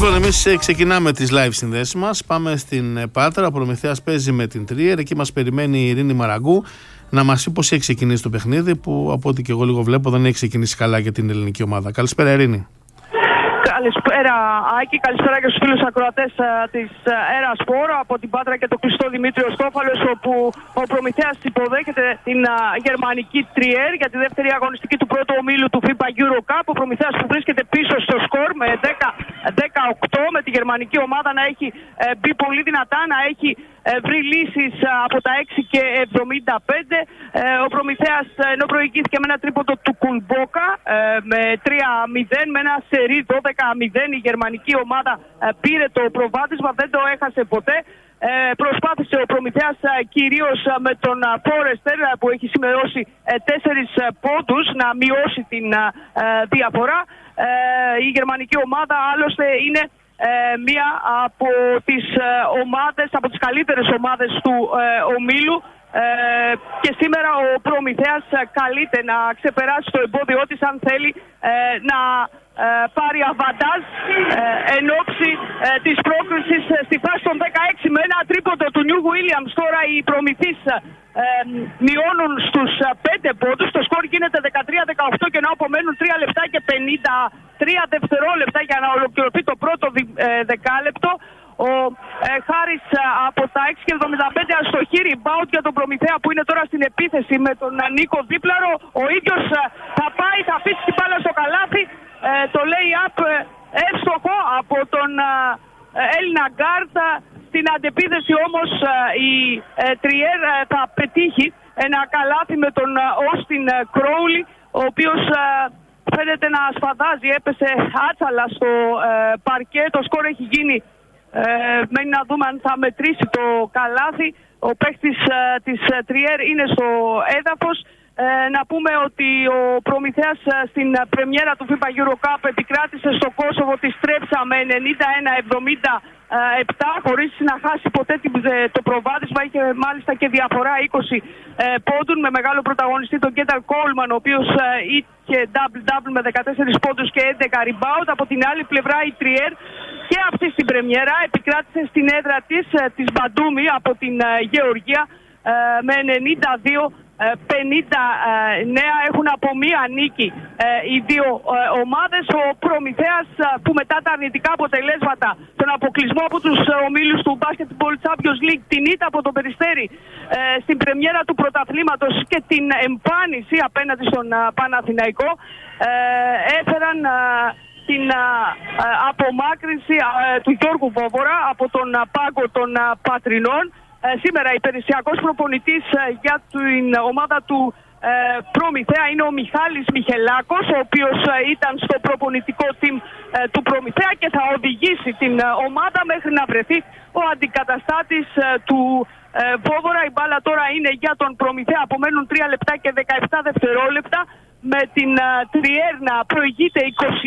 Λοιπόν, εμείς ξεκινάμε τις live συνδέσεις μας. Πάμε στην Πάτρα. Ο Προμηθέας παίζει με την Τριέρ. Εκεί μας περιμένει η Ειρήνη Μαραγκού να μας πει πώς έχει ξεκινήσει το παιχνίδι, που από ό,τι και εγώ λίγο βλέπω δεν έχει ξεκινήσει καλά για την ελληνική ομάδα. Καλησπέρα, Ειρήνη. Καλησπέρα, Άκη. Καλησπέρα και στους φίλους ακροατές της ΕΡΑ Σπορ από την Πάτρα και το κλειστό Δημήτριο Στόφαλος, όπου ο Προμηθέας υποδέχεται την γερμανική Τριέρ για τη δεύτερη αγωνιστική του πρώτου ομίλου του FIBA Euro Cup. Ο Προμηθέας που βρίσκεται πίσω στο σκορ με 10-18, με τη γερμανική ομάδα να έχει μπει πολύ δυνατά, να έχει βρει λύσεις από τα 6 και 75. Ο Προμηθέας, ενώ προηγήθηκε με ένα τρίποντο του Κουλμπόκα με 3-0, με ένα σερί 12-0, η γερμανική ομάδα πήρε το προβάδισμα, δεν το έχασε ποτέ. Προσπάθησε ο Προμηθέας κυρίως με τον Φόρεστερ, που έχει σημειώσει 4 πόντους, να μειώσει την διαφορά. Η γερμανική ομάδα άλλωστε είναι μία από τις ομάδες, από τις καλύτερες ομάδες του ομίλου, και σήμερα ο Προμηθέας καλείται να ξεπεράσει το εμπόδιό της αν θέλει να πάρει αβαντάζ εν ώψη της πρόκρισης στη φάση των 16 με ένα τρίποντο του Νιου Βίλιαμς. Τώρα οι Προμηθείς μειώνουν στους 5 πόντους, το σκορ γίνεται 13-18 και να απομένουν 3 λεπτά και 53 δευτερόλεπτα για να ολοκληρωθεί το πρώτο δεκάλεπτο. Ο Χάρης από τα 6,75 αστοχή rebound για τον Προμηθέα, που είναι τώρα στην επίθεση με τον Νίκο Δίπλαρο. Ο ίδιος θα πάει, θα αφήσει την μπάλα στο καλάθι. Το lay-up εύστοχο από τον Έλληνα γκάρτ. Στην αντεπίθεση όμως η Τριέρ θα πετύχει ένα καλάθι με τον Όστιν Κρόουλι, ο οποίος φαίνεται να σφαδάζει, έπεσε άτσαλα στο παρκέ. Το σκορ έχει γίνει, μένει να δούμε αν θα μετρήσει το καλάθι. Ο παίκτης της Τριέρ είναι στο έδαφος. Να πούμε ότι ο Προμηθέας στην πρεμιέρα του FIBA Euro Cup επικράτησε στο Κόσοβο τη Στρέψα με 91-77, χωρίς να χάσει ποτέ το προβάδισμα. Είχε μάλιστα και διαφορά 20 πόντων, με μεγάλο πρωταγωνιστή τον Κένταλ Κόλμαν, ο οποίος είχε double-double με 14 πόντους και 11 rebound. Από την άλλη πλευρά η Τριέρ και αυτή στην πρεμιέρα επικράτησε στην έδρα της Μπαντούμι από την Γεωργία με 92-59. Έχουν από μία νίκη οι δύο ομάδες. Ο Προμηθέας, που μετά τα αρνητικά αποτελέσματα, τον αποκλεισμό από τους ομίλους του Basketball Champions League, την ήττα από τον Περιστέρι στην πρεμιέρα του πρωταθλήματος και την εμφάνιση απέναντι στον Παναθηναϊκό, έφεραν την απομάκρυνση του Γιώργου Βόβορα από τον πάγκο των Πατρινών. Σήμερα υπηρεσιακός προπονητής για την ομάδα του Προμηθέα είναι ο Μιχάλης Μιχελάκος, ο οποίος ήταν στο προπονητικό team του Προμηθέα και θα οδηγήσει την ομάδα μέχρι να βρεθεί ο αντικαταστάτης του Βόβορα. Η μπάλα τώρα είναι για τον Προμηθέα, απομένουν 3 λεπτά και 17 δευτερόλεπτα, με την Τριέρ να προηγείται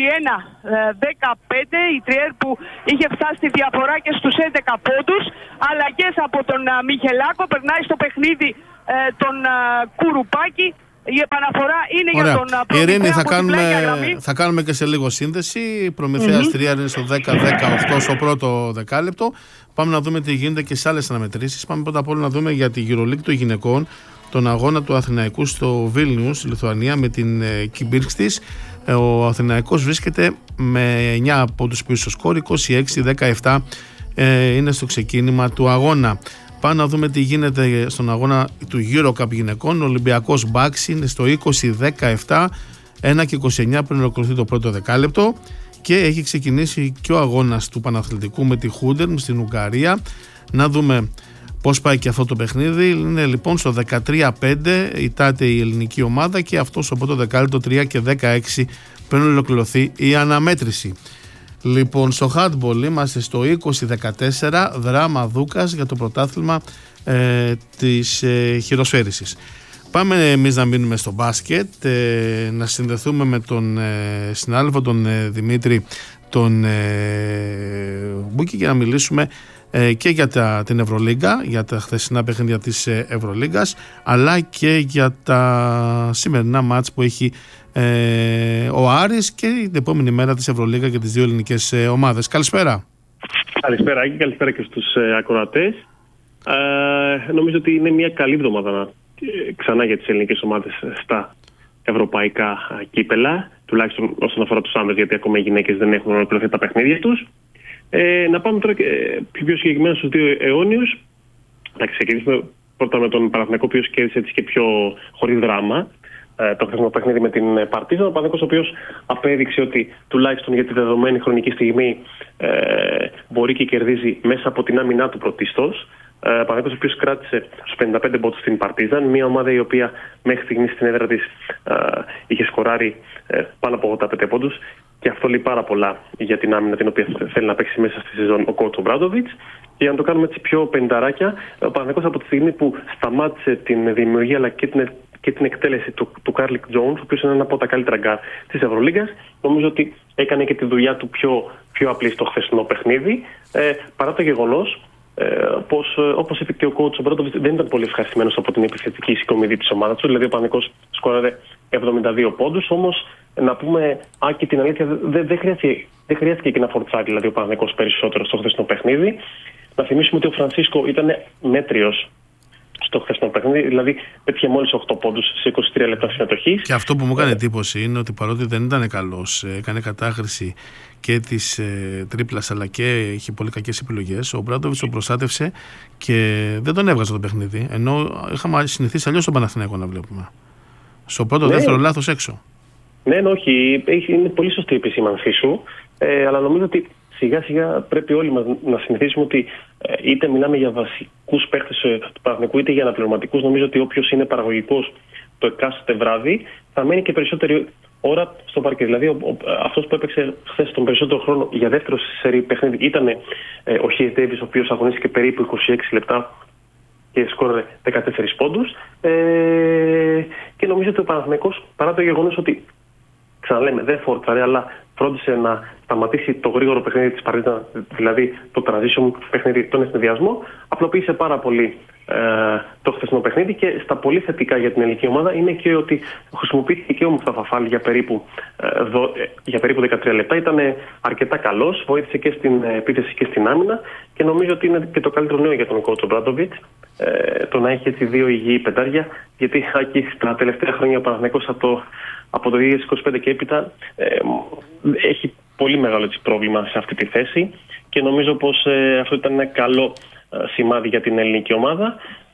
21-15. Η Τριέρ που είχε φτάσει τη διαφορά και στους 11 πόντους. Αλλαγές από τον Μιχελάκο, περνάει στο παιχνίδι τον Κουρουπάκη. Η επαναφορά είναι για τον Προμηθέα. Ειρήνη, θα κάνουμε και σε λίγο σύνδεση. Προμηθέας Τριέρ είναι στο 10-18 στο πρώτο δεκάλεπτο. Πάμε να δούμε τι γίνεται και σε άλλες αναμετρήσεις. Πάμε πρώτα απ' όλα να δούμε για τη EuroLeague των γυναικών, τον αγώνα του Αθηναϊκού στο Βίλνιους, στη Λιθουανία, με την Κιμπίρξτης. Ο Αθηναϊκός βρίσκεται με 9 πόντους πίσω στο σκορ, 26-17 είναι στο ξεκίνημα του αγώνα. Πάμε να δούμε τι γίνεται στον αγώνα του EuroCup γυναικών. Ο Ολυμπιακός Μπάξη είναι στο 20-17, 1 και 29 πριν ολοκληρωθεί το πρώτο δεκάλεπτο, και έχει ξεκινήσει και ο αγώνας του Παναθλητικού με τη Χούντερν στην Ουγγαρία. Να δούμε πώς πάει και αυτό το παιχνίδι. Είναι λοιπόν στο 13-5, ητάται η ελληνική ομάδα, και αυτό στο πρώτο δεκάλεπτο 3 και 16 πριν ολοκληρωθεί η αναμέτρηση. Λοιπόν, στο handball είμαστε στο 20-14, δράμα Δούκας για το πρωτάθλημα της χειροσφαίρισης. Πάμε εμείς να μείνουμε στο μπάσκετ, να συνδεθούμε με τον συνάδελφο τον Δημήτρη τον Μπούκη, για να μιλήσουμε και για την Ευρωλίγκα, για τα χθεσινά παιχνίδια της Ευρωλίγκας, αλλά και για τα σημερινά μάτς που έχει ο Άρης και την επόμενη μέρα της Ευρωλίγα και τις δύο ελληνικές ομάδες. Καλησπέρα. Καλησπέρα Άκη, καλησπέρα και στους ακροατές. Νομίζω ότι είναι μια καλή εβδομάδα ξανά για τις ελληνικές ομάδες στα ευρωπαϊκά κύπελα, τουλάχιστον όσον αφορά τους άνδρες, γιατί ακόμα οι γυναίκες δεν έχουν ολοκληρωθεί τα παιχνίδια τους. Να πάμε τώρα πιο συγκεκριμένα στους δύο αιώνιους. Θα ξεκινήσουμε πρώτα με τον Παναθηναϊκό, ο οποίος κέρδισε έτσι και πιο χωρίς δράμα το χθεσινό παιχνίδι με την Παρτίζαν. Ο Παναθηναϊκός, ο οποίος απέδειξε ότι τουλάχιστον για τη δεδομένη χρονική στιγμή μπορεί και κερδίζει μέσα από την άμυνά του πρωτίστως. Ο Παναθηναϊκός, ο οποίος κράτησε στους 55 πόντους στην Παρτίζαν, μια ομάδα η οποία μέχρι στιγμής στην έδρα της είχε σκοράρει πάνω από 85 πόντους. Και αυτό λέει πάρα πολλά για την άμυνα την οποία θέλει να παίξει μέσα στη σεζόν ο coach Ομπράντοβιτς. Και για να το κάνουμε έτσι πιο πενταράκια, ο Παναθηναϊκός από τη στιγμή που σταμάτησε την δημιουργία αλλά και την εκτέλεση του Κάρλικ Τζόουνς, ο οποίος είναι ένα από τα καλύτερα γκάρ της Ευρωλίγκας, νομίζω ότι έκανε και τη δουλειά του πιο απλή στο χθεσινό παιχνίδι, παρά το γεγονός πως, όπως είπε και ο coach Ομπράντοβιτς, δεν ήταν πολύ ευχαριστημένος από την επιθετική συγκομιδή της ομάδας του. Δηλαδή ο Παναθηναϊκός σκόραρε 72 πόντους, όμως να πούμε Άκη την αλήθεια, δεν χρειάστηκε και να φορτσάρει δηλαδή ο Παναθηναϊκός περισσότερο στο χθεσινό παιχνίδι. Να θυμίσουμε ότι ο Φρανσίσκο ήταν μέτριος στο χθεσινό παιχνίδι, δηλαδή πέτυχε μόλις 8 πόντους σε 23 λεπτά συμμετοχής. Και αυτό που μου έκανε εντύπωση είναι ότι παρότι δεν ήταν καλός, έκανε κατάχρηση και της τρίπλας αλλά και είχε πολύ κακές επιλογές, ο Ομπράντοβιτς τον προστάτευσε και δεν τον έβγαζε το παιχνίδι. Ενώ είχαμε συνηθίσει αλλιώς τον Παναθηναϊκό να βλέπουμε. Στο πρώτο, δεύτερο λάθος έξω. Ναι, όχι, είναι πολύ σωστή η επισήμανσή σου, αλλά νομίζω ότι σιγά σιγά πρέπει όλοι μας να συνηθίσουμε ότι είτε μιλάμε για βασικούς παίχτες του Παναθηναϊκού είτε για αναπληρωματικούς. Νομίζω ότι όποιος είναι παραγωγικός το εκάστοτε βράδυ θα μένει και περισσότερη ώρα στο παρκέ. Δηλαδή αυτός που έπαιξε χθες τον περισσότερο χρόνο για δεύτερο σερί παιχνίδι ήταν ο Χέις Ντέιβις, ο οποίος αγωνίστηκε περίπου 26 λεπτά και σκόραρε 14 πόντους. Και νομίζω ότι ο Παναθηναϊκός, παρά το γεγονός ότι ξαναλέμε δεν φόρτσαρε, αλλά φρόντισε να σταματήσει το γρήγορο παιχνίδι της Παρτίζαν, δηλαδή το transition παιχνίδι, τον ευνηδιασμό, απλοποίησε πάρα πολύ το χθεσινό παιχνίδι. Και στα πολύ θετικά για την ελληνική ομάδα είναι και ότι χρησιμοποιήθηκε και ο Μουστάφα Φάλ για περίπου 13 λεπτά. Ήταν αρκετά καλός, βοήθησε και στην επίθεση και στην άμυνα και νομίζω ότι είναι και το καλύτερο νέο για τον coach Ομπράντοβιτς το να έχει έτσι δύο υγιή πεντάρια, γιατί τα τελευταία χρόνια ο Παναθηναϊκός από το 2025 και έπειτα έχει πολύ μεγάλο πρόβλημα σε αυτή τη θέση και νομίζω πως αυτό ήταν ένα καλό σημάδι για την ελληνική ομάδα,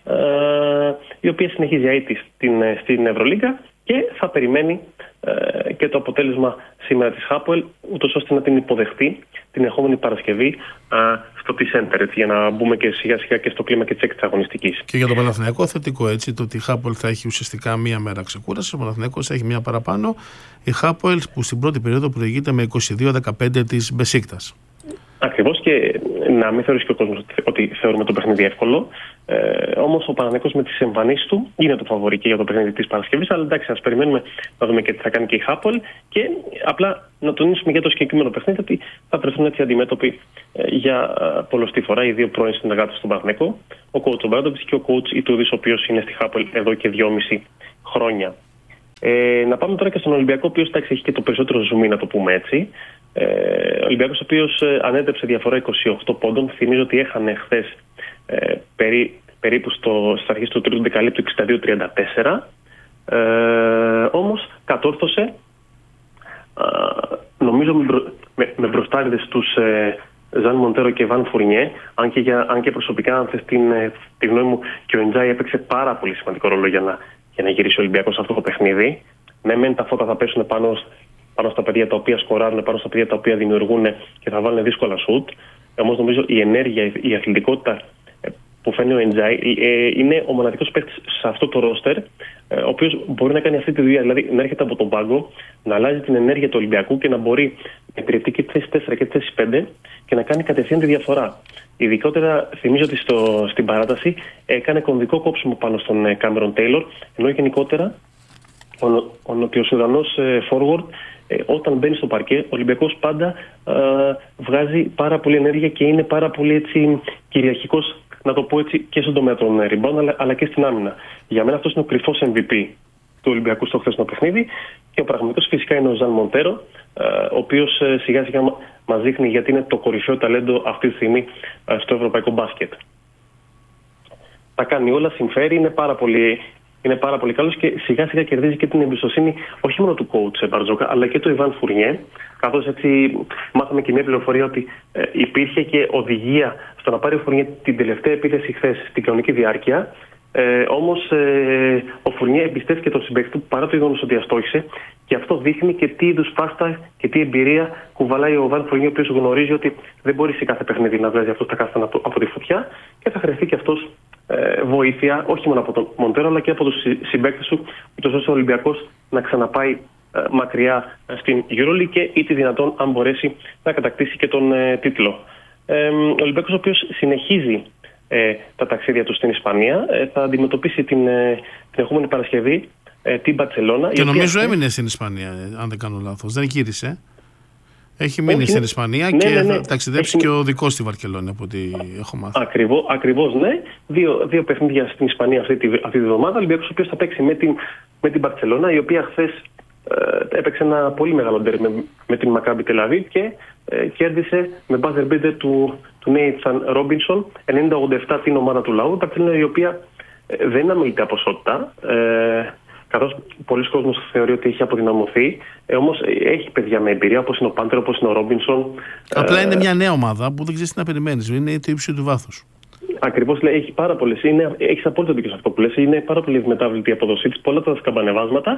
η οποία συνεχίζει αίτης στην Ευρωλίγκα και θα περιμένει και το αποτέλεσμα σήμερα της Χάποελ, ούτως ώστε να την υποδεχτεί την ερχόμενη Παρασκευή στο T-Center, έτσι, για να μπούμε και σιγά σιγά και στο κλίμα και της έκτης αγωνιστικής. Και για το Παναθηναϊκό θετικό, έτσι, το ότι η Χάποελ θα έχει ουσιαστικά μία μέρα ξεκούραση, ο Παναθηναϊκός θα έχει μία παραπάνω. Η Χάποελ που στην πρώτη περίοδο προηγείται με 22-15 της Μπεσίκτας. Ακριβώς, και να μην θεωρήσει και ο κόσμος ότι θεωρούμε το παιχνίδι εύκολο. Όμως ο Παναθηναϊκός με τις εμφανίσεις του είναι το φαβορί και για το παιχνίδι της Παρασκευής. Αλλά εντάξει, ας περιμένουμε να δούμε και τι θα κάνει και η Χάποελ. Και απλά να τονίσουμε για το συγκεκριμένο παιχνίδι ότι θα βρεθούν έτσι αντιμέτωποι για πολλωστή φορά οι δύο πρώην συνεργάτες στον Παναθηναϊκό, ο coach Ομπράντοβιτς και ο coach Ιτούδης, ο οποίος είναι στη Χάποελ εδώ και 2,5 χρόνια. Να πάμε τώρα και στον Ολυμπιακό, ο οποίος έχει και το περισσότερο ζουμί, να το πούμε έτσι. Ο Ολυμπιακός, ο οποίος ανέτρεψε διαφορά 28 πόντων. Θυμίζω ότι έχανε χθες περίπου στις αρχές του τρίτου δεκαλέπτου 62-34. Όμως κατόρθωσε, νομίζω με μπροστάριδες τους Ζαν Μοντέρο και Βαν Φουρνιέ, αν και προσωπικά, αν θες τη γνώμη μου, και ο Εντζάι έπαιξε πάρα πολύ σημαντικό ρόλο για να γυρίσει ο Ολυμπιακός σε αυτό το παιχνίδι. Ναι, μεν τα φώτα θα πέσουν πάνω στα παιδιά τα οποία σκοράρουν, πάνω στα παιδιά τα οποία δημιουργούν και θα βάλουν δύσκολα σουτ. Όμως νομίζω η ενέργεια, η αθλητικότητα που φαίνει ο Εντζάι είναι ο μοναδικός παίκτης σε αυτό το ρόστερ, ο οποίος μπορεί να κάνει αυτή τη δουλειά, δηλαδή να έρχεται από τον πάγκο, να αλλάζει την ενέργεια του Ολυμπιακού και να μπορεί να υπηρετεί και τη θέση 4 και τη θέση 5 και να κάνει κατευθείαν τη διαφορά. Ειδικότερα θυμίζω ότι στην παράταση έκανε κομβικό κόψιμο πάνω στον Κάμερον Τέιλορ, ενώ γενικότερα ο Νοτιοσουδανός forward όταν μπαίνει στο παρκέ, ο Ολυμπιακός πάντα βγάζει πάρα πολύ ενέργεια και είναι πάρα πολύ έτσι κυριαρχικός, να το πω έτσι, και στον τομέα των rebound αλλά και στην άμυνα. Για μένα αυτός είναι ο κρυφός MVP του Ολυμπιακού στο χθεσινό παιχνίδι. Και ο πραγματικός φυσικά είναι ο Ζαν Μοντέρο, ο οποίος σιγά σιγά μας δείχνει γιατί είναι το κορυφαίο ταλέντο αυτή τη στιγμή στο ευρωπαϊκό μπάσκετ. Τα κάνει όλα, συμφέρει, είναι πάρα πολύ καλός και σιγά σιγά κερδίζει και την εμπιστοσύνη όχι μόνο του coach Μπαρτζόκα, αλλά και του Ιβάν Φουρνιέ. Καθώς έτσι μάθαμε και μια πληροφορία ότι υπήρχε και οδηγία στο να πάρει ο Φουρνιέ την τελευταία επίθεση χθες στην κανονική διάρκεια. Όμως ο Φουρνιέ εμπιστεύτηκε τον συμπαίκτη του παρά το γεγονός ότι αστόχησε, και αυτό δείχνει και τι είδους φάστα και τι εμπειρία κουβαλάει ο Ιβάν Φουρνιέ, ο οποίος γνωρίζει ότι δεν μπορεί σε κάθε παιχνίδι να βγάζει αυτό τα κάστανα από τη φωτιά και θα χρειαστεί και αυτός βοήθεια όχι μόνο από τον Μοντέρο αλλά και από τους συμπαίκτες του, ούτως ώστε ο Ολυμπιακός να ξαναπάει μακριά στην EuroLeague και ή δυνατόν αν μπορέσει να κατακτήσει και τον τίτλο. Ο Ολυμπιακός, ο οποίος συνεχίζει τα ταξίδια του στην Ισπανία, θα αντιμετωπίσει την ερχόμενη Παρασκευή την Μπαρτσελώνα. Και νομίζω έμεινε στην Ισπανία, αν δεν κάνω λάθος. Δεν γύρισε. Έχει μείνει στην Ισπανία και θα ταξιδέψει και ο δικός στη Βαρκελόνη, από ό,τι έχω μάθει. Ακριβώς, ναι. Δύο παιχνίδια στην Ισπανία αυτή τη βδομάδα. Ο Ολυμπιακός, ο οποίος θα παίξει με την Μπαρτσελώνα, η οποία χθες έπαιξε ένα πολύ μεγάλο ντέρμπι με την Μακάμπι Τελαβίβ και κέρδισε με buzzer beater του Νέιθαν Ρόμπινσον 90-87 την ομάδα του λαού. Η Μπαρτσελώνα, η οποία δεν αμελείται από ποσότητα, καθώς πολλοί κόσμος θεωρεί ότι έχει αποδυναμωθεί, όμως έχει παιδιά με εμπειρία, όπως είναι ο Πάντερ, όπως είναι ο Ρόμπινσον. Απλά είναι μια νέα ομάδα που δεν ξέρεις τι να περιμένεις, είναι το ύψη του βάθους. Ακριβώς, έχει πάρα πολλές. Έχεις απόλυτο δίκιο σε αυτό που λες. Είναι πάρα πολύ ευμετάβλητη η αποδοσή της, πολλά τα σκαμπανεβάσματα.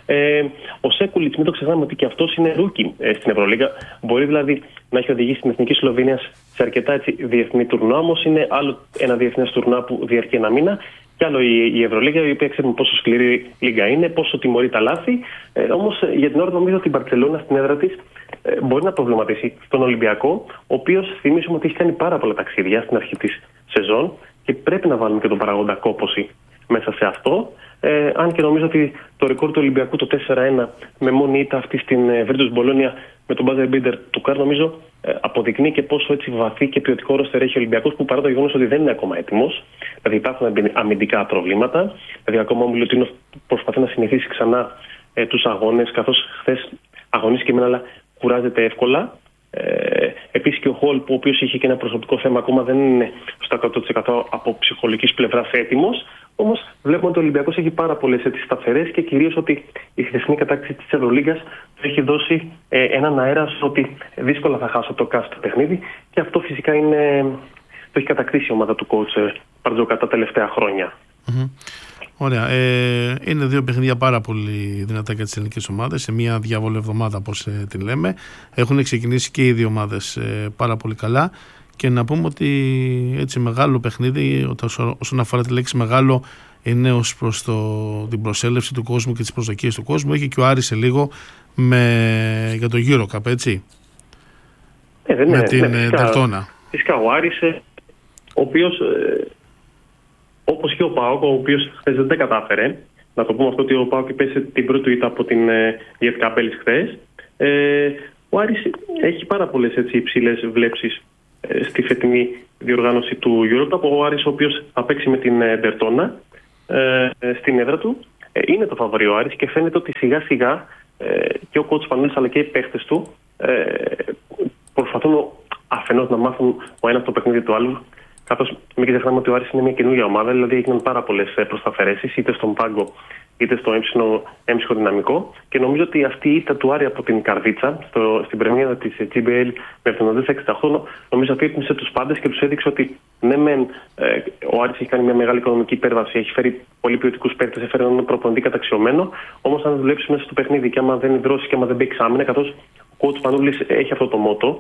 Ο Σέκουλιτς, μην το ξεχνάμε ότι και αυτός είναι ρούκι στην Ευρωλίγα. Μπορεί δηλαδή να έχει οδηγήσει την εθνική Σλοβενία σε αρκετά διεθνή τουρνουά, όμως είναι άλλο ένα διεθνές τουρνουά που διαρκεί ένα μήνα. Κι άλλο η Ευρωλίγα, η οποία ξέρουμε πόσο σκληρή λίγα είναι, πόσο τιμωρεί τα λάθη. Όμως για την ώρα νομίζω ότι η Μπαρτσελώνα στην έδρα της μπορεί να προβληματίσει τον Ολυμπιακό, ο οποίος θυμίζουμε ότι έχει κάνει πάρα πολλά ταξίδια στην αρχή της σεζόν και πρέπει να βάλουμε και τον παραγόντα κόπωση μέσα σε αυτό. Αν και νομίζω ότι το ρεκόρ του Ολυμπιακού, το 4-1, με μόνη ήττα αυτή στην Virtus Μπολόνια με τον buzzer beater του Καρ, νομίζω αποδεικνύει και πόσο έτσι βαθύ και ποιοτικό ρόστερ έχει ο Ολυμπιακός, που παρά το γεγονός ότι δεν είναι ακόμα έτοιμος, δηλαδή υπάρχουν αμυντικά προβλήματα, δηλαδή ακόμα ο Μιλουτίνοφ προσπαθεί να συνηθίσει ξανά τους αγώνες, καθώς χθες αγωνίστηκε μεν αλλά κουράζεται εύκολα. Επίσης και ο Χολ, ο οποίος είχε και ένα προσωπικό θέμα, ακόμα δεν είναι στο 100% από ψυχολογικής πλευράς έτοιμος. Όμως βλέπουμε ότι ο Ολυμπιακός έχει πάρα πολλές σταθερές και κυρίως ότι η χθεσινή κατάκτηση της Ευρωλίγκας του έχει δώσει έναν αέρα ότι δύσκολα θα χάσω το κάστο παιχνίδι, και αυτό φυσικά το έχει κατακτήσει η ομάδα του coach Μπαρτζόκα τα τελευταία χρόνια. Mm-hmm. Ωραία. Είναι δύο παιχνίδια πάρα πολύ δυνατά για τις ελληνικές ομάδες, σε μια διάβολη εβδομάδα, όπως τη λέμε. Έχουν ξεκινήσει και οι δύο ομάδες πάρα πολύ καλά. Και να πούμε ότι έτσι μεγάλο παιχνίδι, όσον αφορά τη λέξη μεγάλο, είναι ως προς την προσέλευση του κόσμου και τις προσδοκίες του κόσμου. Έχει και ο Άρης σε λίγο για το EuroCup, έτσι. Με την Δελτώνα. Φυσικά ο Άρης, ο οποίος, όπως και ο ΠΑΟΚ, ο οποίος δεν τα κατάφερε. Να το πούμε αυτό, ότι ο ΠΑΟΚ πέσε την πρώτη ήττα από την Διεθ Καπέλης χθες. Ο Άρης έχει πάρα πολλές υψηλές βλέψεις στη φετινή διοργάνωση του EuroCup. Ο Άρης, ο οποίος θα παίξει με την Δελτώνα στην έδρα του, είναι το φαβορί ο Άρης, και φαίνεται ότι σιγά σιγά και ο coach Πανούλης αλλά και οι παίχτες του προσπαθούν αφενός να μάθουν ο ένας το παιχνίδι του άλλου, καθώς μην ξεχνάμε ότι ο Άρης είναι μια καινούργια ομάδα, δηλαδή έγιναν πάρα πολλές προσταφαιρέσεις είτε στον πάγκο είτε στο έμψυχο δυναμικό, και νομίζω ότι αυτή η ήττα του Άρη από την Καρδίτσα στην πρεμιέρα της GBL με 74-68 νομίζω αφήνισε τους πάντες και τους έδειξε ότι ναι μεν ο Άρης έχει κάνει μια μεγάλη οικονομική υπέρβαση, έχει φέρει πολύ ποιοτικούς παίκτες, έφερε έναν προπονητή καταξιωμένο, όμως αν δουλέψει μέσα στο παιχνίδι και άμα δεν δρώσει και άμα δεν παίξει άμυνα, καθώς ο coach Πανούλης έχει αυτό το μότο,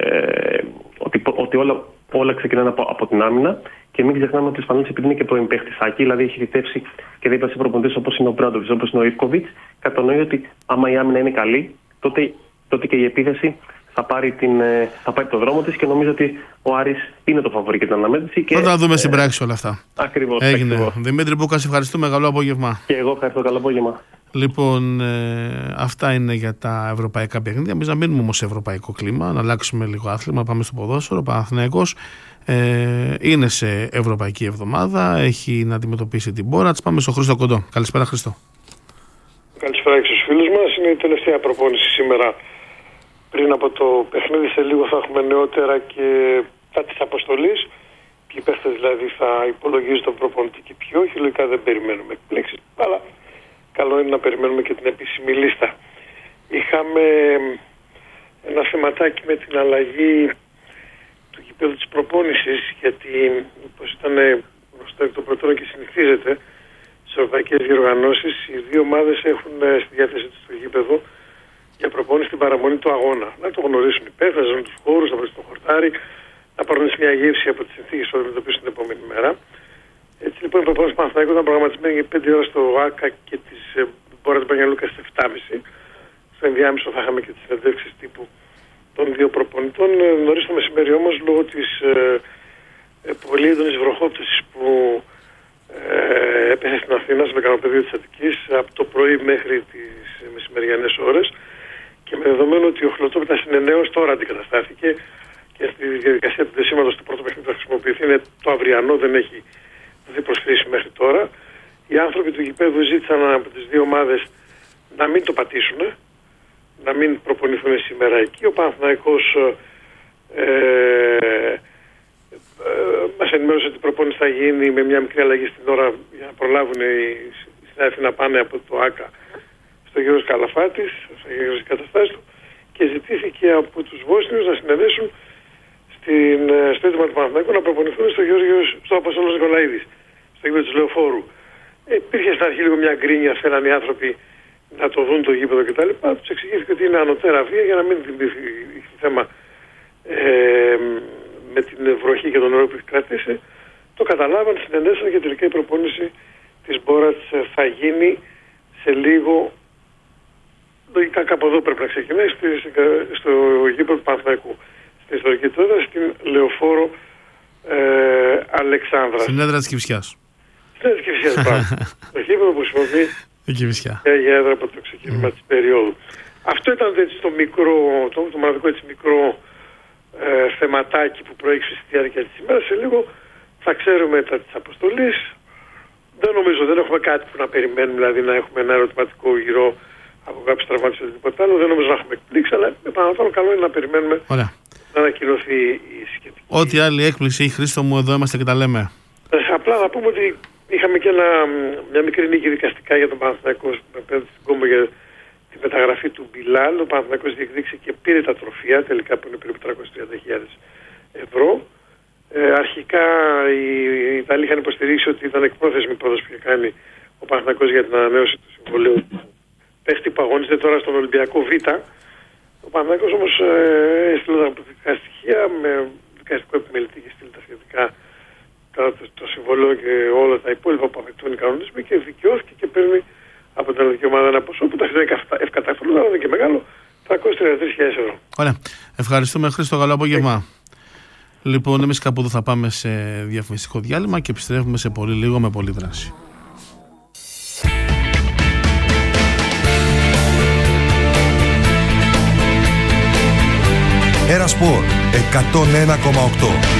ότι όλα ξεκινάνε από την άμυνα. Και μην ξεχνάμε ότι ο Ισπανός, επειδή είναι και πρώην παίχτης, δηλαδή έχει θητεύσει και δίπλα σε προπονητές όπως είναι ο Μπράντοβιτς, όπως είναι ο Ιβκοβιτς, κατανοεί ότι άμα η άμυνα είναι καλή, τότε και η επίθεση θα πάρει το δρόμο της, και νομίζω ότι ο Άρης είναι το φαβορί για την αναμέτρηση. Θα τα δούμε στην πράξη όλα αυτά. Ακριβώς. Έγινε. Δημήτρη Μπούκα, ευχαριστούμε. Καλό απόγευμα. Και εγώ ευχαριστώ. Καλό απόγευμα. Λοιπόν, αυτά είναι για τα ευρωπαϊκά παιχνίδια. Εμείς να μείνουμε όμως σε ευρωπαϊκό κλίμα, να αλλάξουμε λίγο άθλημα, πάμε στο ποδόσφαιρο. Ο Παναθηναϊκός είναι σε ευρωπαϊκή εβδομάδα, έχει να αντιμετωπίσει την Μπόρατς. Πάμε στο Χρήστο Κοντό. Καλησπέρα, Χρήστο. Καλησπέρα και στους φίλους μας. Είναι η τελευταία προπόνηση σήμερα. Πριν από το παιχνίδι, σε λίγο θα έχουμε νεότερα και τα της αποστολής. Ποιοι παίχτες δηλαδή θα υπολογίζουν τον προπονητή και ποιοι όχι. Λογικά δεν περιμένουμε εκπλήξεις, αλλά καλό είναι να περιμένουμε και την επίσημη λίστα. Είχαμε ένα θεματάκι με την αλλαγή του γηπέδου της προπόνησης, γιατί όπως ήταν γνωστό εκ των προτέρων και συνηθίζεται στις ευρωπαϊκές διοργανώσεις, οι δύο ομάδες έχουν στη διάθεση τους το γήπεδο για προπόνηση την παραμονή του αγώνα. Να το γνωρίσουν οι παίκτες, να ζουν τους χώρους, να βρουν το χορτάρι, να πάρουν μια γεύση από τις συνθήκες που θα αντιμετωπίσουν την επόμενη μέρα. Έτσι λοιπόν η προπόνηση του Παναθηναϊκού ήταν προγραμματισμένη για 5 ώρα στο ΆΚΑ και της Μπόρα του Μπανιαλούκα στις 7.30. Στο ενδιάμεσο θα είχαμε και τις συνεντεύξεις τύπου των δύο προπονητών. Νωρίς το μεσημέρι όμως, λόγω της πολύ έντονης βροχόπτωσης που έπεσε στην Αθήνα, στο μεκανοπεδίο της Αττικής, από το πρωί μέχρι τις μεσημεριανές ώρες, και με δεδομένο ότι ο χλωτόπιτας είναι νέος, τώρα αντικαταστάθηκε και στη διαδικασία του δεσίματος του πρώτου παιχνίδι θα χρησιμοποιηθεί, είναι το αυριανό, δεν έχει δει προσφύση μέχρι τώρα. Οι άνθρωποι του γηπέδου ζήτησαν από τις δύο ομάδες να μην το πατήσουν, να μην προπονηθούν σήμερα εκεί. Ο Παναθηναϊκός μας ενημέρωσε ότι η προπόνηση θα γίνει με μια μικρή αλλαγή στην ώρα για να προλάβουν οι συνάδελφοι να πάνε από το ΆΚΑ στο Γιώργος Καλαφάτης, στο Γιώργος καταστάσεις του, και ζητήθηκε από τους Βόσνιους να συνεδέσουν στο ίδρυμα του Παναθηναϊκού να προπονηθούν στο Αποστόλος Νικολαίδης, στο γήπεδο του Λεωφόρου. Υπήρχε στην αρχή λίγο μια γκρίνια, θέλαν οι άνθρωποι να το δουν το γήπεδο κτλ. Τους εξηγήθηκε ότι είναι ανωτέρα βία για να μην δημιουργηθεί θέμα με την βροχή και τον νερό που έχει κρατήσει. Το καταλάβαν, συνενέσαν και τελικά η προπόνηση της Μπόρας θα γίνει σε λίγο. Λογικά κάπου εδώ πρέπει να ξεκινάει, στο γήπεδο του Παναθηναϊκού, στην ιστορική τότε, στην Λεωφόρο Αλεξάνδρα. Στην έδρα της Κηφισιάς. Στην έδρα της Κηφισιάς, πράγμα. Το γήπεδο που χρησιμοποιεί για έδρα από το ξεκίνημα της περίοδου. Αυτό ήταν έτσι το μοναδικό έτσι μικρό θεματάκι που προέκυψε στη διάρκεια της ημέρας. Σε λίγο θα ξέρουμε τα της αποστολής. Δεν έχουμε κάτι που να περιμένουμε, δηλαδή να έχουμε ένα ερωτηματικό γύρο από κάποιους τραυματίες ή τίποτα άλλο. Δεν νομίζω να έχουμε εκπλήξει, αλλά επαναλαμβάνω, καλό είναι να περιμένουμε. Ωραία. Να ανακοινωθεί η σχετική. Ό,τι άλλη έκπληξη, Χρήστο μου, εδώ είμαστε και τα λέμε. Απλά να πούμε ότι είχαμε και μια μικρή νίκη δικαστικά για τον Παναθηναϊκό στην Κόμπο για τη μεταγραφή του Μπιλάλ. Ο Παναθηναϊκός διεκδίκησε και πήρε τα τροφιά, τελικά που είναι περίπου 330.000 ευρώ. Αρχικά οι Ιταλοί είχαν υποστηρίξει ότι ήταν εκπρόθεσμη πρόταση που είχε κάνει ο Παναθηναϊκός για την ανανέωση του συμβολέου. Πέφτει που αγωνίζεται τώρα στον Ολυμπιακό Β. Ο Παναθηναϊκός όμως έστειλε τα αποδεικτικά στοιχεία με δικαστικό επιμελητή και στείλει τα σχετικά το συμβολέο και όλα τα υπόλοιπα που απαιτούν οι κανονισμοί και δικαιώθηκε και παίρνει από την ελληνική ομάδα ένα ποσό που τα είναι ευκατάφθονο, αλλά δεν και μεγάλο, 333.000 ευρώ. Ωραία. Ευχαριστούμε, Χρήστο. Καλό απόγευμα. Λοιπόν, εμείς κάπου εδώ θα πάμε σε διαφημιστικό διάλειμμα και επιστρέφουμε σε πολύ λίγο με πολλή δράση. Ερασπορ 101,8.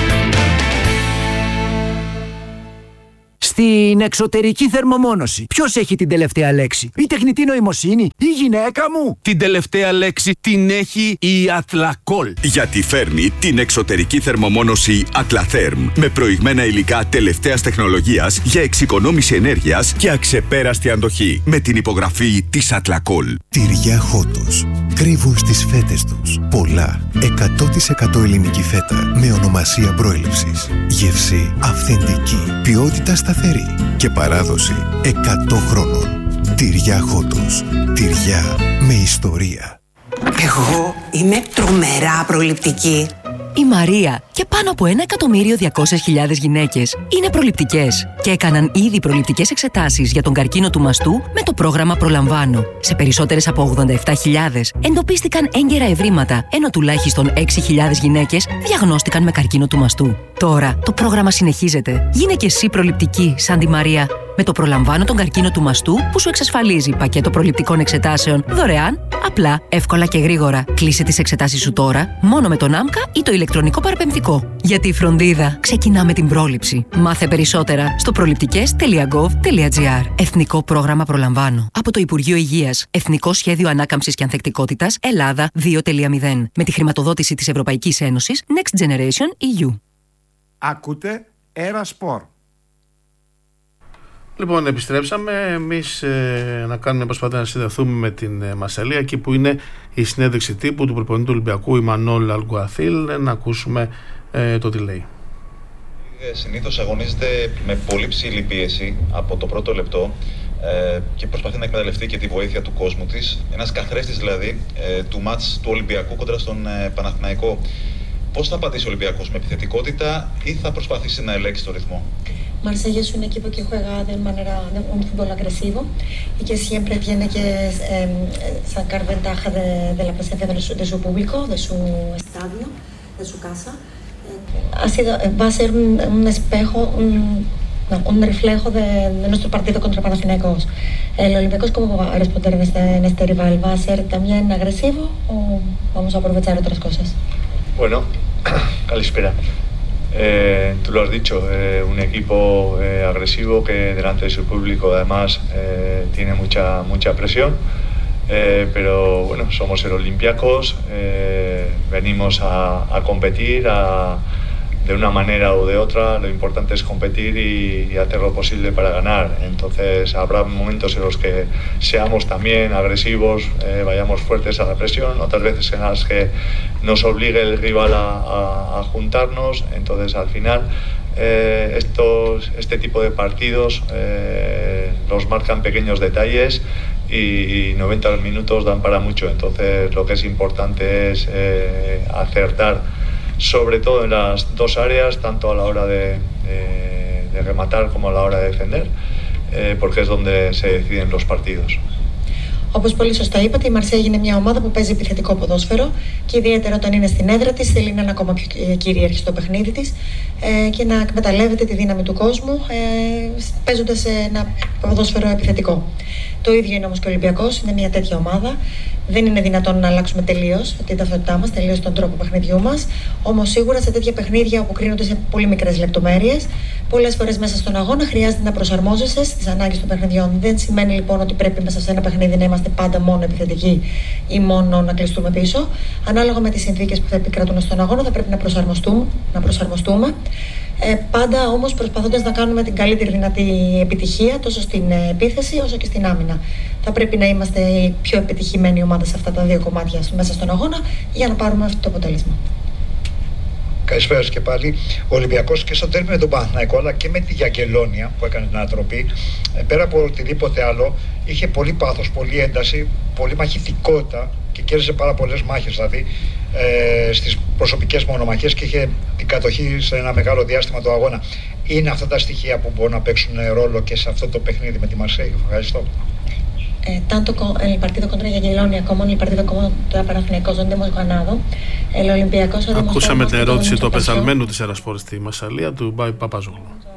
Στην εξωτερική θερμομόνωση, ποιος έχει την τελευταία λέξη? Η τεχνητή νοημοσύνη? Η γυναίκα μου? Την τελευταία λέξη την έχει η Atlacool. Γιατί φέρνει την εξωτερική θερμομόνωση Atlatherm με προηγμένα υλικά τελευταίας τεχνολογίας για εξοικονόμηση ενέργειας και αξεπέραστη αντοχή. Με την υπογραφή της Atlacool. Τυριά Χότος. Κρύβουν στις φέτες τους πολλά 100% ελληνική φέτα με ονομασία προέλευσης. Γεύση αυθεντική, ποιότητα σταθερή και παράδοση 100 χρόνων. Τυριά Χότος. Τυριά με ιστορία. Εγώ είμαι τρομερά προληπτική. Η Μαρία και πάνω από 1.200.000 γυναίκες είναι προληπτικές και έκαναν ήδη προληπτικές εξετάσεις για τον καρκίνο του μαστού με το πρόγραμμα Προλαμβάνω. Σε περισσότερες από 87.000 εντοπίστηκαν έγκαιρα ευρήματα, ενώ τουλάχιστον 6.000 γυναίκες διαγνώστηκαν με καρκίνο του μαστού. Τώρα το πρόγραμμα συνεχίζεται. Γίνε και εσύ προληπτική σαν τη Μαρία. Με το Προλαμβάνω τον καρκίνο του μαστού που σου εξασφαλίζει πακέτο προληπτικών εξετάσεων δωρεάν, απλά, εύκολα και γρήγορα. Κλείσε τις εξετάσεις σου τώρα, μόνο με τον ΆΜΚΑ ή το ηλεκτρονικό παραπεμφτικό. Γιατί η φροντίδα ξεκινά με την πρόληψη. Μάθε περισσότερα στο προληπτικές.gov.gr. Εθνικό Πρόγραμμα Προλαμβάνω. Από το Υπουργείο Υγείας. Εθνικό Σχέδιο Ανάκαμψης και Ανθεκτικότητας Ελλάδα 2.0. Με τη χρηματοδότηση της Ευρωπαϊκής Ένωσης Next Generation EU. Ακούτε Έρα Σπορ. Λοιπόν, επιστρέψαμε εμείς να κάνουμε προσπάθεια να συνδεθούμε με την Μασσαλία, εκεί που είναι η συνέντευξη τύπου του προπονητή του Ολυμπιακού Ιμανόλ Αλγκουαθίλ, να ακούσουμε το τι λέει. Συνήθως αγωνίζεται με πολύ ψηλή πίεση από το πρώτο λεπτό και προσπαθεί να εκμεταλλευτεί και τη βοήθεια του κόσμου της. Ένας καθρέφτης δηλαδή του μάτς του Ολυμπιακού κοντρα στον Παναθηναϊκό. Πώς θα πατήσει ο Ολυμπιακός, με επιθετικότητα ή θα προσπαθήσει να ελέγξει το ρυθμό? Marsella es un equipo que juega de un fútbol agresivo y que siempre tiene que sacar ventaja de la presencia de su público, de su estadio, de su casa. Va a ser un espejo, un reflejo de nuestro partido contra Panathinaikos. El Olympiacos, ¿cómo va a responder en este rival? ¿Va a ser también agresivo o vamos a aprovechar otras cosas? Bueno, Kalispera. Tú lo has dicho, un equipo agresivo que delante de su público además tiene mucha presión, pero bueno, somos el Olympiacos, venimos a competir de una manera u de otra. Lo importante es competir y hacer lo posible para ganar. Entonces habrá momentos en los que seamos también agresivos, vayamos fuertes a la presión, otras veces en las que nos obligue el rival a juntarnos. Entonces al final este tipo de partidos los marcan pequeños detalles y 90 minutos dan para mucho. Entonces lo que es importante es acertar sobre todo en las dos áreas, tanto a la hora de rematar como a la hora de defender, porque es donde se deciden los partidos. Όπως πολύ σωστά είπατε, η Μαρσέγ είναι μια ομάδα που παίζει επιθετικό ποδόσφαιρο και ιδιαίτερα όταν είναι στην έδρα της θέλει να είναι ακόμα πιο κυρίαρχη στο παιχνίδι της και να εκμεταλλεύεται τη δύναμη του κόσμου παίζοντας ένα ποδόσφαιρο επιθετικό. Το ίδιο είναι όμως και ο Ολυμπιακός, είναι μια τέτοια ομάδα. Δεν είναι δυνατόν να αλλάξουμε τελείως την ταυτότητά μας, τελείως τον τρόπο παιχνιδιού μας. Όμως σίγουρα σε τέτοια παιχνίδια που κρίνονται σε πολύ μικρές λεπτομέρειες, πολλές φορές μέσα στον αγώνα χρειάζεται να προσαρμόζεσαι στις ανάγκες των παιχνιδιών. Δεν σημαίνει λοιπόν ότι πρέπει μέσα σε ένα παιχνίδι να είμαστε πάντα μόνο επιθετικοί ή μόνο να κλειστούμε πίσω. Ανάλογα με τις συνθήκες που θα επικρατούν στον αγώνα, θα πρέπει να προσαρμοστούμε. Πάντα όμως προσπαθώντας να κάνουμε την καλύτερη δυνατή επιτυχία τόσο στην επίθεση όσο και στην άμυνα. Θα πρέπει να είμαστε η πιο επιτυχημένη ομάδα σε αυτά τα δύο κομμάτια μέσα στον αγώνα για να πάρουμε αυτό το αποτέλεσμα. Καλησπέρα και πάλι. Ο Ολυμπιακός και στο τέρμι με τον Παναθηναϊκό αλλά και με τη Γιαγκελόνια που έκανε την ανατροπή, πέρα από οτιδήποτε άλλο, είχε πολύ πάθος, πολύ ένταση, πολύ μαχητικότητα και κέρδισε πάρα πολλές μάχες. Δηλαδή στις προσωπικές μονομαχίες και είχε την κατοχή σε ένα μεγάλο διάστημα του αγώνα. Είναι αυτά τα στοιχεία που μπορούν να παίξουν ρόλο και σε αυτό το παιχνίδι με τη Μαρσέγ? Ευχαριστώ. Tanto el partido contra Jagiellonia como en el partido contra Panathinaikos donde hemos ganado, el Olympiacos ha demostrado. Ακούσαμε την ερώτηση του απεσταλμένου της Ερασπόρ στη Μασσαλία, του Μπάι Παπαζόγλου.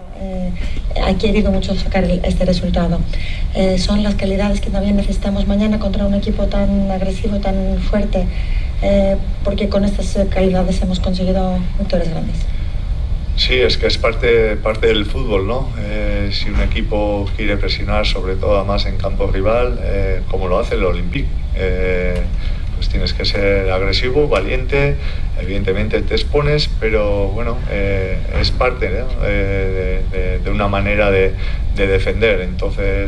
Ha querido mucho sacar este resultado. Son las calidades que también necesitamos mañana contra un equipo tan agresivo, tan fuerte, porque con estas calidades hemos conseguido victorias grandes. Sí, es que es parte del fútbol, ¿no? Si un equipo quiere presionar, sobre todo además en campo rival, como lo hace el Olympique, pues tienes que ser agresivo, valiente, evidentemente te expones, pero bueno, es parte, ¿no? de una manera de defender. Entonces,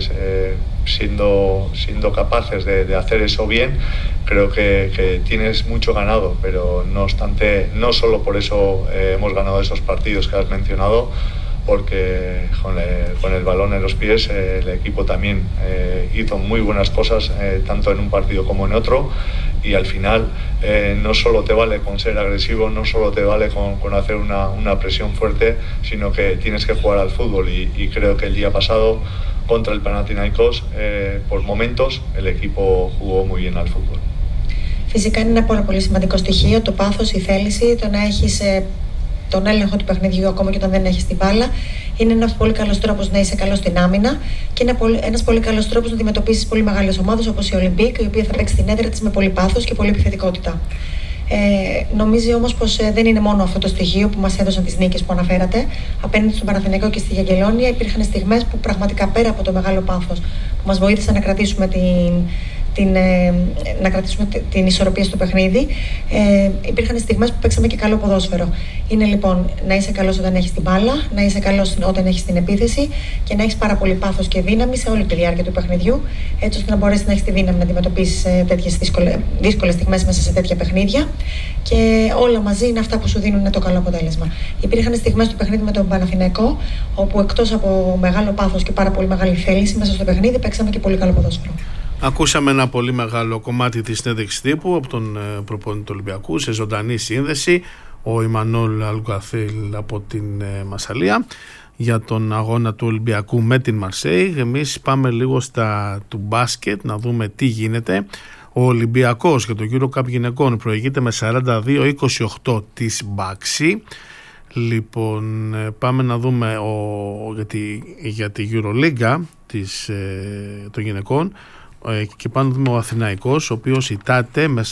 siendo capaces de hacer eso bien, creo que tienes mucho ganado, pero no obstante, no solo por eso hemos ganado esos partidos que has mencionado, porque con el balón en los pies el equipo también hizo muy buenas cosas, tanto en un partido como en otro, y al final no solo te vale con ser agresivo, no solo te vale con hacer una presión fuerte, sino que tienes que jugar al fútbol, y creo que el día pasado contra el Panathinaikos, por momentos el equipo jugó muy bien al fútbol. Φυσικά είναι ένα πολύ σημαντικό στοιχείο, το πάθος, η θέληση, το να έχεις τον έλεγχο του παιχνιδιού ακόμα και όταν δεν έχεις την μπάλα. Είναι ένας πολύ καλός τρόπος να είσαι καλός στην άμυνα και ένας πολύ καλός τρόπος να αντιμετωπίσεις πολύ μεγάλες ομάδες όπως η Ολυμπίκ, η οποία θα παίξει την έδρα της με πολύ πάθος και πολύ επιθετικότητα. Νομίζει όμως πως δεν είναι μόνο αυτό το στοιχείο που μας έδωσαν τις νίκες που αναφέρατε. Απέναντι στον Παναθηναϊκό και στη Γιαγγελόνια υπήρχαν στιγμές που πραγματικά πέρα από το μεγάλο πάθος που μας βοήθησαν να κρατήσουμε την ισορροπία στο παιχνίδι, υπήρχαν στιγμές που παίξαμε και καλό ποδόσφαιρο. Είναι λοιπόν να είσαι καλός όταν έχεις την μπάλα, να είσαι καλός όταν έχεις την επίθεση και να έχεις πάρα πολύ πάθος και δύναμη σε όλη τη διάρκεια του παιχνιδιού, έτσι ώστε να μπορέσεις να έχεις τη δύναμη να αντιμετωπίσεις τέτοιες δύσκολες στιγμές μέσα σε τέτοια παιχνίδια. Και όλα μαζί είναι αυτά που σου δίνουν το καλό αποτέλεσμα. Υπήρχαν στιγμές του παιχνίδι με τον Παναθηναϊκό, όπου εκτός από μεγάλο πάθος και πάρα πολύ μεγάλη θέληση μέσα στο παιχνίδι, παίξαμε και πολύ καλό ποδόσφαιρο. Ακούσαμε ένα πολύ μεγάλο κομμάτι της συνέντευξης τύπου από τον προπονητή του Ολυμπιακού σε ζωντανή σύνδεση, ο Ιμανόλ Αλγκουαθίλ από την Μασσαλία, για τον αγώνα του Ολυμπιακού με την Μαρσέη. Εμείς πάμε λίγο στα του μπάσκετ να δούμε τι γίνεται. Ο Ολυμπιακός για το EuroCup γυναικών προηγείται με 42-28 της Μπάξη. Λοιπόν, πάμε να δούμε για τη EuroLiga των γυναικών, και πάνω δούμε ο Αθηναϊκός, ο οποίος ητάται με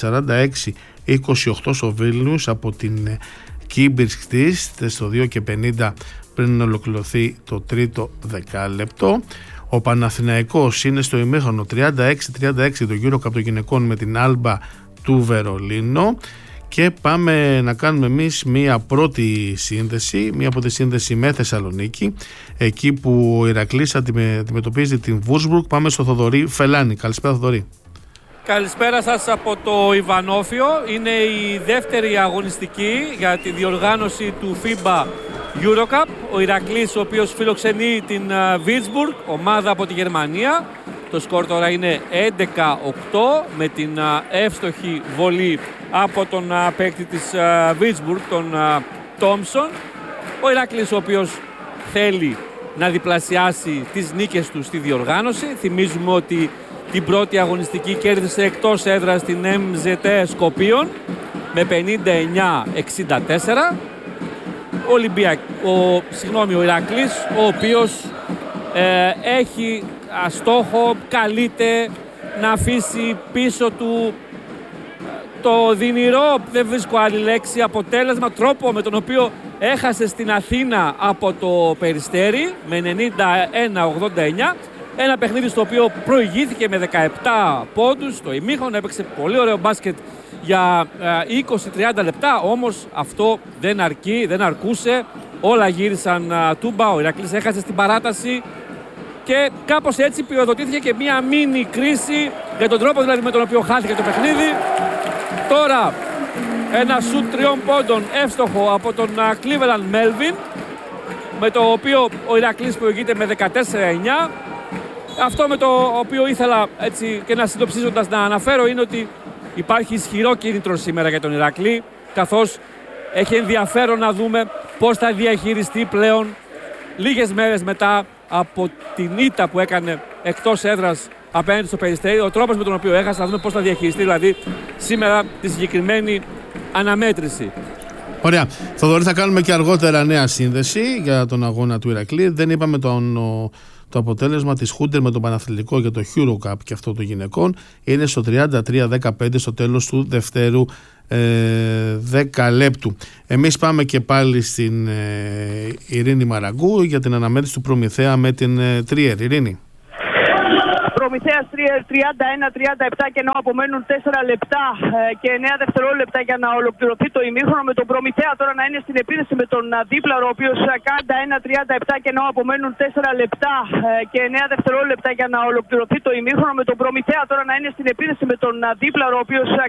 46-28 στο Βίλνιους από την Κίμπιρσκ της στο 2:50 πριν ολοκληρωθεί το τρίτο δεκάλεπτο. Ο Παναθηναϊκός είναι στο ημίχρονο 36-36 το EuroCup των γυναικών με την Άλμπα του Βερολίνο. Και πάμε να κάνουμε εμείς μία πρώτη σύνδεση με Θεσσαλονίκη, εκεί που ο Ηρακλής αντιμετωπίζει την Βούρσμπουργκ. Πάμε στο Θοδωρή Φελάνη. Καλησπέρα, Θοδωρή. Καλησπέρα σας από το Ιβανόφιο. Είναι η δεύτερη αγωνιστική για τη διοργάνωση του FIBA EuroCup. Ο Ηρακλής, ο οποίος φιλοξενεί την Βίρτσμπουργκ, ομάδα από τη Γερμανία. Το σκορ τώρα είναι 11-8 με την εύστοχη βολή από τον παίκτη της Βίρτσμπουργκ, τον Τόμψον. Ο Ηρακλής, ο οποίος θέλει να διπλασιάσει τις νίκες του στη διοργάνωση. Θυμίζουμε ότι την πρώτη αγωνιστική κέρδισε εκτός έδρας την MZT Σκοπίων με 59-64. Ο Ηρακλής, ο οποίος έχει στόχο, καλείται να αφήσει πίσω του το δυνηρό, δεν βρίσκω άλλη λέξη, αποτέλεσμα, τρόπο με τον οποίο έχασε στην Αθήνα από το Περιστέρι με 91-89. Ένα παιχνίδι στο οποίο προηγήθηκε με 17 πόντους στο ημίχρονο, έπαιξε πολύ ωραίο μπάσκετ για 20-30 λεπτά, όμως αυτό δεν αρκούσε, όλα γύρισαν τούμπα, ο Ηρακλής έχασε στην παράταση και κάπως έτσι πυροδοτήθηκε και μία μίνι κρίση για τον τρόπο δηλαδή με τον οποίο χάθηκε το παιχνίδι. Τώρα ένα σουτ 3 πόντων εύστοχο από τον Cleveland Melvin, με το οποίο ο Ηρακλής προηγείται με 14-9. Αυτό με το οποίο ήθελα έτσι και να συντοψίζοντας να αναφέρω είναι ότι υπάρχει ισχυρό κίνητρο σήμερα για τον Ηρακλή, καθώς έχει ενδιαφέρον να δούμε πώς θα διαχειριστεί πλέον λίγες μέρες μετά από την ήττα που έκανε εκτός έδρας απέναντι στο Περιστέρι, ο τρόπος με τον οποίο έχασε, να δούμε πώς θα διαχειριστεί δηλαδή σήμερα τη συγκεκριμένη αναμέτρηση. Ωραία. Θοδωρή, θα κάνουμε και αργότερα νέα σύνδεση για τον αγώνα του Ηρακλή. Δεν είπαμε το αποτέλεσμα της Χούντερ με τον Παναθηναϊκό για το EuroCup και αυτό των γυναικών. Είναι στο 33-15 στο τέλος του δευτέρου 10 λεπτού. Εμείς πάμε και πάλι στην Ειρήνη Μαραγκού για την αναμέτρηση του Προμηθέα με την Τριέρ. Ειρήνη. Προμηθέας 31-37 και ενώ απομένουν 4 λεπτά και 9 δευτερόλεπτα για να ολοκληρωθεί το ημίχρονο, με τον Προμηθέα τώρα να είναι στην επίθεση με τον Δίπλαρο, ο οποίος 41-37 και ενώ απομένουν 4 λεπτά και 9 δευτερόλεπτα για να ολοκληρωθεί το ημίχρονο, με τον Προμηθέα τώρα να είναι στην επίθεση με τον Δίπλαρο, ο οποίος